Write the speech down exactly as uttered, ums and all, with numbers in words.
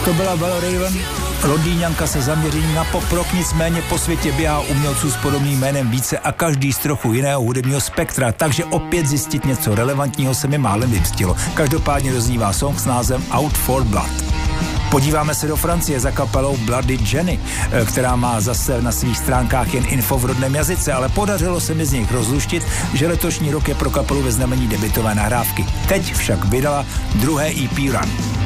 To byla Val Raven, Londýňanka se zaměřením na pop rock, nicméně po světě běhá umělců s podobným jménem více a každý z trochu jiného hudebního spektra, takže opět zjistit něco relevantního se mi málem vymstilo. Každopádně doznívá song s názvem Out for Blood. Podíváme se do Francie za kapelou Bloody Jenny, která má zase na svých stránkách jen info v rodném jazyce, ale podařilo se mi z nich rozluštit, že letošní rok je pro kapelu ve znamení debutové nahrávky. Teď však vydala druhé E P Run.